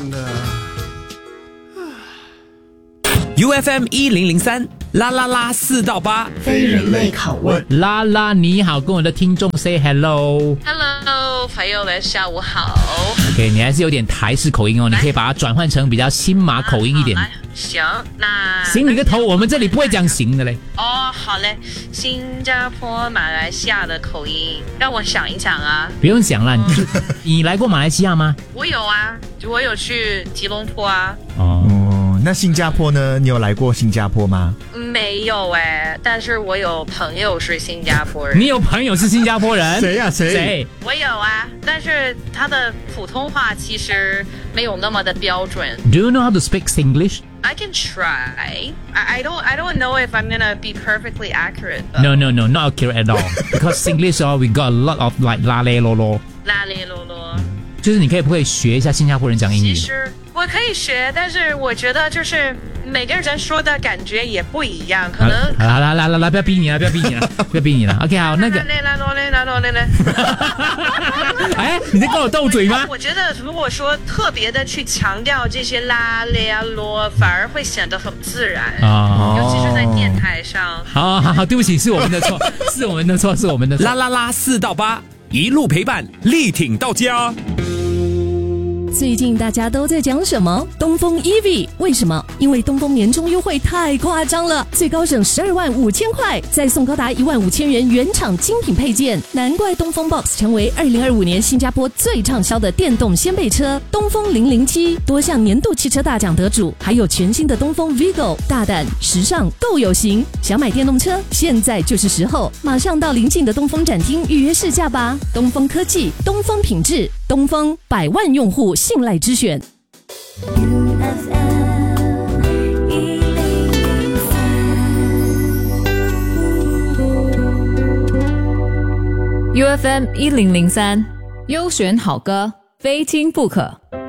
UFM 1003啦啦啦4到8， 非人类拷问。 拉拉你好，跟我的听众 say hello。 Hello， 朋友们，下午好。 OK， 你还是有点台式口音哦，你可以把它转换成比较新马口音一点。 行，那行你个头，我们这里不会讲行的嘞。 哦，好嘞。新加坡、马来西亚的口音，让我想一想啊。 不用想了，你来过马来西亚吗？ 我有啊，我有去吉隆坡啊。 哦，那新加坡呢？你有来过新加坡吗？ 没有哎，但是我有朋友是新加坡人。 你有朋友是新加坡人？ 谁呀？谁？ 我有啊，但是他的普通话其实没有那么的标准。 Do you know how to speak English? I can try. I don't know if I'm gonna be perfectly accurate. No, not accurate at all. Because English, we got a lot of like 啦嘞啰啰。 啦咧啰啰。 就是你可以不可以学一下新加坡人讲英语？ 其实我可以学，但是我觉得就是每个人说的感觉也不一样，可能。 来，不要逼你了，不要逼你了。OK， 好，那个。哎，你在跟我斗嘴吗？ 我觉得如果说特别的去强调这些啦咧啊啰，反而会显得很自然啊，尤其是在电台上。 好，对不起，是我们的错，是我们的错。 啦啦啦4到8，一路陪伴，力挺到家。 最近大家都在讲什么？东风 EV， 为什么？因为东风年终优惠太夸张了，最高省12万5千块，再送高达1万5千元原厂精品配件，难怪东风 Box 成为2025年新加坡最畅销的电动掀背车。东风007多项年度汽车大奖得主，还有全新的东风 Vigo， 大胆、时尚、够有型。想买电动车，现在就是时候，马上到邻近的东风展厅预约试驾吧。东风科技，东风品质，东风100万用户信赖之选。 UFM 1003，优选好歌，非听不可。